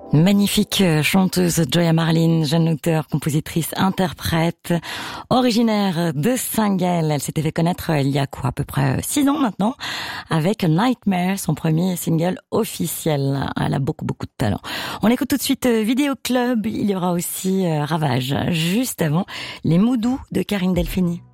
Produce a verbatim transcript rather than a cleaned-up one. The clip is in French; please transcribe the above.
Magnifique chanteuse Joya Marlin, jeune auteure, compositrice, interprète, originaire de Saint-Gall. Elle s'était fait connaître il y a quoi, à peu près six ans maintenant, avec Nightmare, son premier single officiel. Elle a beaucoup, beaucoup de talent. On écoute tout de suite Vidéo Club. Il y aura aussi Ravage, juste avant les Moudous de Karine Delphini.